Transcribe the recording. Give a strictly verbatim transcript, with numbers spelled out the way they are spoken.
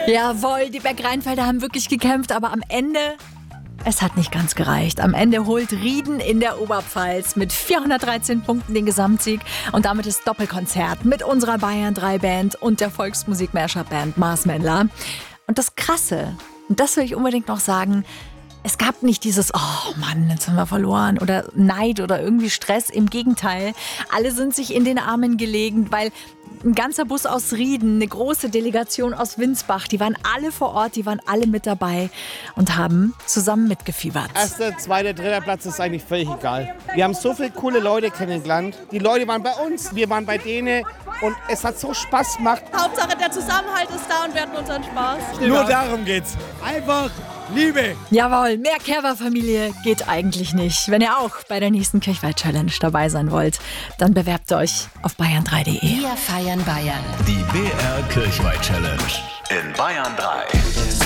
Jawohl, die Bergrheinfelder haben wirklich gekämpft, aber am Ende, es hat nicht ganz gereicht. Am Ende holt Rieden in der Oberpfalz mit vierhundertdreizehn Punkten den Gesamtsieg und damit das Doppelkonzert mit unserer Bayern drei Band und der Volksmusik-Mashup-Band Marsmännler. Und das Krasse, und das will ich unbedingt noch sagen, es gab nicht dieses, oh Mann, jetzt haben wir verloren oder Neid oder irgendwie Stress. Im Gegenteil, alle sind sich in den Armen gelegen, weil ein ganzer Bus aus Rieden, eine große Delegation aus Winsbach, die waren alle vor Ort, die waren alle mit dabei und haben zusammen mitgefiebert. Erster, zweiter, dritter Platz ist eigentlich völlig egal. Wir haben so viele coole Leute kennengelernt. Die Leute waren bei uns, wir waren bei denen und es hat so Spaß gemacht. Hauptsache der Zusammenhalt ist da und wir hatten unseren Spaß. Nur darum geht's. Einfach Liebe. Jawohl, mehr Kerber-Familie geht eigentlich nicht. Wenn ihr auch bei der nächsten Kirchweih-Challenge dabei sein wollt, dann bewerbt euch auf bayern drei punkt de. Wir feiern Bayern. Die B R Kirchweih Challenge in Bayern drei.